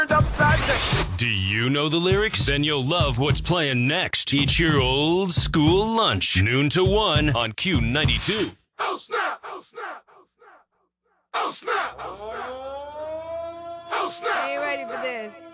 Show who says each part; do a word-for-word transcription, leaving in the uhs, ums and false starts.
Speaker 1: Do you know the lyrics? Then you'll love what's playing next. Eat your old school lunch, noon to one on Q ninety-two.
Speaker 2: Oh snap! Oh snap! Oh snap! Oh snap! Oh snap!
Speaker 3: Are you ready for this?